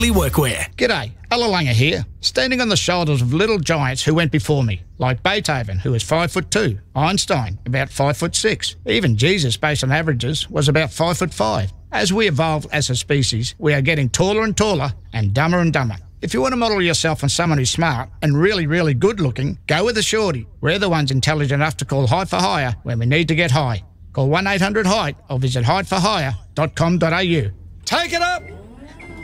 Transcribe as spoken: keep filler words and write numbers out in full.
Workwear. G'day, Alalanga here, standing on the shoulders of little giants who went before me, like Beethoven, who was five foot two, Einstein, about five foot six, even Jesus, based on averages, was about five foot five. As we evolve as a species, we are getting taller and taller and dumber and dumber. If you want to model yourself on someone who's smart and really, really good looking, go with a shorty. We're the ones intelligent enough to call height for higher when we need to get high. Call one eight hundred height or visit height for higher dot com dot a u. Take it up!